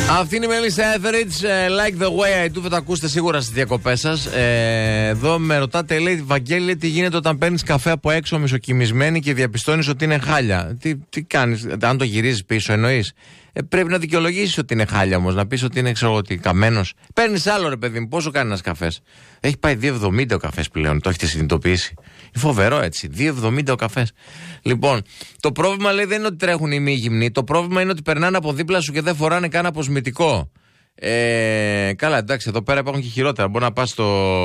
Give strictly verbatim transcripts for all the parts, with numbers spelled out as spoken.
Αυτή είναι η Μέλισσα Etheridge, Like the way I do. Θα τα ακούσετε σίγουρα στις διακοπές σας. Ε, εδώ με ρωτάτε, λέει, Βαγγέλη, τι γίνεται όταν παίρνεις καφέ από έξω μισοκυμισμένη και διαπιστώνεις ότι είναι χάλια. Τι, τι κάνεις, αν το γυρίζεις πίσω, εννοείς. Ε, πρέπει να δικαιολογήσεις ότι είναι χάλια όμως, να πεις ότι είναι, ξέρω ότι καμένος. Παίρνεις άλλο, ρε παιδί μου, πόσο κάνει ένας καφές. Έχει πάει δύο εβδομήντα ο καφές πλέον, το έχετε συνειδητοποιήσει. Είναι φοβερό έτσι, δύο εβδομήντα ο καφές. Λοιπόν, το πρόβλημα, λέει, δεν είναι ότι τρέχουν οι μη γυμνοί, το πρόβλημα είναι ότι περνάνε από δίπλα σου και δεν φοράνε καν αποσμητικό. Ε, καλά, εντάξει, εδώ πέρα υπάρχουν και χειρότερα. Μπορεί να πας στο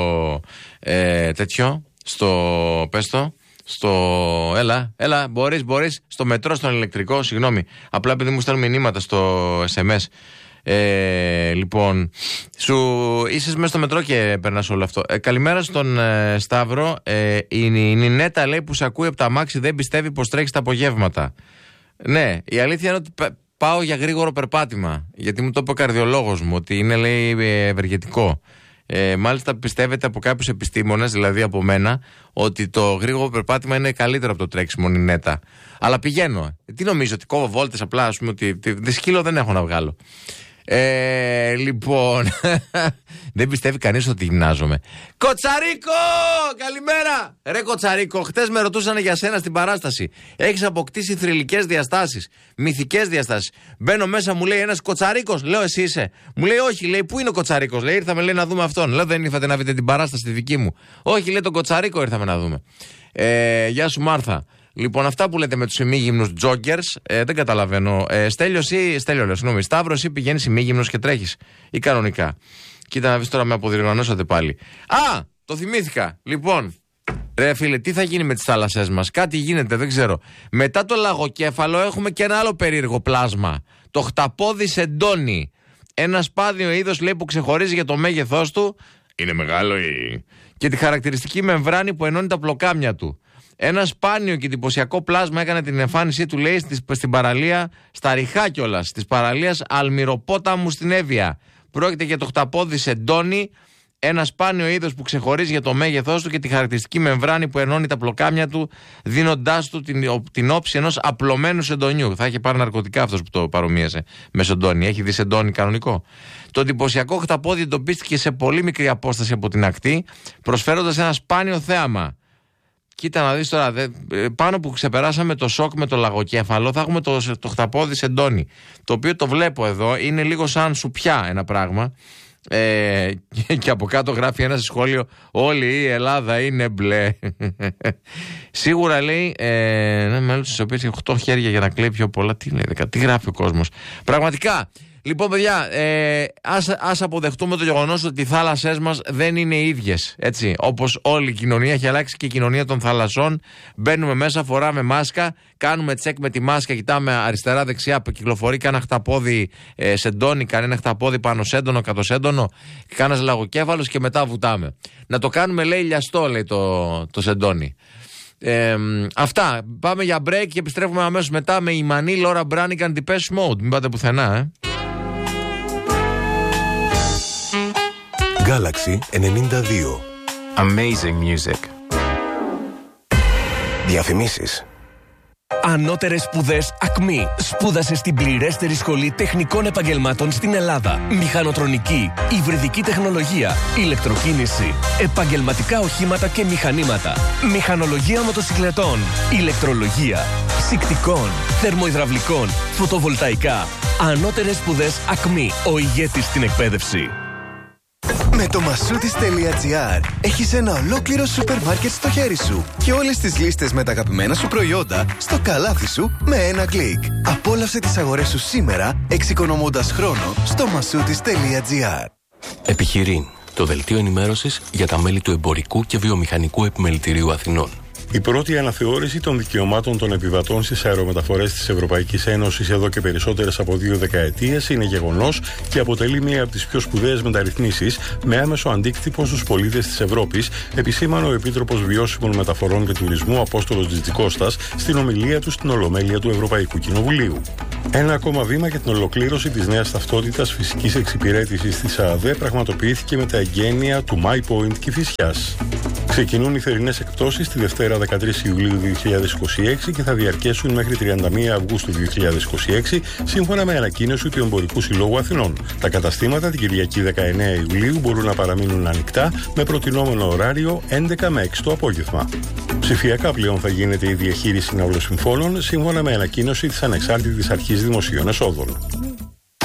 ε, τέτοιο, στο πες το, στο. Έλα, έλα, μπορείς, μπορείς, στο μετρό, στον ηλεκτρικό, συγγνώμη. Απλά επειδή μου στέλνουν μηνύματα στο ες εμ ες. Ε, λοιπόν, σου είσαι μέσα στο μετρό και περνάς όλο αυτό. Ε, καλημέρα στον ε, Σταύρο. Ε, η, η Νινέτα, λέει, που σε ακούει από τα αμάξι δεν πιστεύει πως τρέχεις τα απογεύματα. Ναι, η αλήθεια είναι ότι πάω για γρήγορο περπάτημα. Γιατί μου το είπε ο καρδιολόγος μου, ότι είναι, λέει, ευεργετικό. Ε, μάλιστα πιστεύετε από κάποιους επιστήμονες, δηλαδή από μένα, ότι το γρήγορο περπάτημα είναι καλύτερο από το τρέξιμο, Νινέτα. Αλλά πηγαίνω. Τι νομίζω, ότι κόβω βόλτες απλά, ας πούμε, ότι δε σκύλο δεν έχω να βγάλω. Ε, λοιπόν, δεν πιστεύει κανείς ότι γυμνάζομαι. Κοτσαρίκο! Καλημέρα! Ρε Κοτσαρίκο, χτες με ρωτούσαν για σένα στην παράσταση. Έχεις αποκτήσει θρυλικές διαστάσεις, μυθικές διαστάσεις. Μπαίνω μέσα, μου λέει ένας Κοτσαρίκος. Λέω, εσύ είσαι? Μου λέει, όχι, λέει, πού είναι ο Κοτσαρίκος? Λέει, ήρθαμε, λέει, να δούμε αυτόν. Λέω, δεν ήρθατε να δείτε την παράσταση τη δική μου? Όχι, λέει, τον Κοτσαρίκο ήρθαμε να δούμε. Ε, γεια σου, Μάρθα. Λοιπόν, αυτά που λέτε με τους ημίγυμνους τζόγκερς, ε, δεν καταλαβαίνω. Ε, Στέλιος ή, Στέλιο λέω, συγγνώμη, Σταύρος, ή πηγαίνεις ημίγυμνος και τρέχεις, ή κανονικά? Κοίτα να δεις, τώρα με αποδιοργανώσατε πάλι. Α, το θυμήθηκα. Λοιπόν, ρε φίλε, τι θα γίνει με τις θάλασσές μας? Κάτι γίνεται, δεν ξέρω. Μετά το λαγοκέφαλο έχουμε και ένα άλλο περίεργο πλάσμα. Το χταπόδι σεντόνι. Ένα σπάδιο είδος, λέει, που ξεχωρίζει για το μέγεθός του. Είναι μεγάλο ή... και τη χαρακτηριστική μεμβράνη που ενώνει τα πλοκάμια του. Ένα σπάνιο και εντυπωσιακό πλάσμα έκανε την εμφάνισή του, λέει, στην παραλία, στα ριχά κιόλας, της παραλίας Αλμυροπόταμου στην Εύβοια. Πρόκειται για το χταπόδι σεντόνι, ένα σπάνιο είδος που ξεχωρίζει για το μέγεθός του και τη χαρακτηριστική μεμβράνη που ενώνει τα πλοκάμια του, δίνοντάς του την, την όψη ενός απλωμένου σεντονιού. Θα είχε πάρει ναρκωτικά αυτός που το παρομοίασε με σεντόνι. Έχει δει σεντόνι κανονικό? Το εντυπωσιακό χταπόδι εντοπίστηκε σε πολύ μικρή απόσταση από την ακτή, προσφέροντας ένα σπάνιο θέαμα. Κοίτα να δεις τώρα, δε, πάνω που ξεπεράσαμε το σοκ με το λαγοκέφαλο, θα έχουμε το, το χταπόδι σεντόνι. Το οποίο το βλέπω εδώ, είναι λίγο σαν σουπιά ένα πράγμα. Ε, και, και από κάτω γράφει ένα σχόλιο, όλη η Ελλάδα είναι μπλε. Σίγουρα, λέει, ε, ένα μέλος της οποίας έχει οκτώ χέρια για να κλαίει πιο πολλά. Τι λέει, δεκα, τι γράφει ο κόσμος? Πραγματικά. Λοιπόν, παιδιά, ε, ας, ας αποδεχτούμε το γεγονός ότι οι θάλασσές μας δεν είναι ίδιες. Έτσι, όπως όλη η κοινωνία έχει αλλάξει και η κοινωνία των θαλασσών. Μπαίνουμε μέσα, φοράμε μάσκα, κάνουμε τσεκ με τη μάσκα, κοιτάμε αριστερά-δεξιά που κυκλοφορεί κανένα χταπόδι ε, σεντόνι, κανένα χταπόδι πάνω σέντονο, κάτω σέντονο, κανένας λαγοκέφαλος και μετά βουτάμε. Να το κάνουμε, λέει, λιαστό, λέει, το, το σεντόνι. Ε, αυτά. Πάμε για break και επιστρέφουμε αμέσως μετά με η Μανή, Λόρα Μπράνικαν, Depeche Mode. Μην πάτε πουθενά, ε. Galaxy ενενήντα δύο. Amazing music. Διαφημίσεις. Ανώτερες σπουδές Ακμή. Σπούδασε στην πληρέστερη σχολή τεχνικών επαγγελμάτων στην Ελλάδα. Μηχανοτρονική, υβριδική τεχνολογία, ηλεκτροκίνηση, επαγγελματικά οχήματα και μηχανήματα, μηχανολογία μοτοσυκλετών, ηλεκτρολογία, ψυκτικών, θερμοϊδραυλικών, φωτοβολταϊκά. Ανώτερες σπουδές Ακμή. Ο ηγέτης στην εκπαίδευση. Με το Massoudis.gr έχεις ένα ολόκληρο σούπερ μάρκετ στο χέρι σου και όλες τις λίστες με τα αγαπημένα σου προϊόντα στο καλάθι σου με ένα κλικ. Απόλαυσε τις αγορές σου σήμερα, εξοικονομώντας χρόνο στο Massoudis.gr. Επιχειρήν, το δελτίο ενημέρωσης για τα μέλη του Εμπορικού και Βιομηχανικού Επιμελητηρίου Αθηνών. Η πρώτη αναθεώρηση των δικαιωμάτων των επιβατών στις αερομεταφορές της Ευρωπαϊκής Ένωσης εδώ και περισσότερες από δύο δεκαετίες είναι γεγονός και αποτελεί μία από τις πιο σπουδαίες μεταρρυθμίσεις με άμεσο αντίκτυπο στους πολίτες της Ευρώπης, επισήμανε ο Επίτροπος Βιώσιμων Μεταφορών και Τουρισμού Απόστολος Τζιτζικώστας στην ομιλία του στην Ολομέλεια του Ευρωπαϊκού Κοινοβουλίου. Ένα ακόμα βήμα για την ολοκλήρωση της νέας ταυτότητας φυσικής εξυπηρέτησης της ΑΑΔΕ πραγματοποιήθηκε με τα εγγένεια του MyPoint Κηφισιάς. Ξεκινούν οι θερινές εκπτώσεις τη Δευτέρα δεκατρείς Ιουλίου δύο χιλιάδες είκοσι έξι και θα διαρκέσουν μέχρι τριάντα μία Αυγούστου δύο χιλιάδες είκοσι έξι, σύμφωνα με ανακοίνωση του Εμπορικού Συλλόγου Αθηνών. Τα καταστήματα την Κυριακή δεκαεννέα Ιουλίου μπορούν να παραμείνουν ανοιχτά με προτινόμενο ωράριο έντεκα με έξι το απόγευμα. Ψηφιακά πλέον θα γίνεται η διαχείριση ναυλοσυμφώνων, σύμφωνα με ανακοίνωση της Ανεξάρτητης Αρχής Δημοσίων Εσόδων.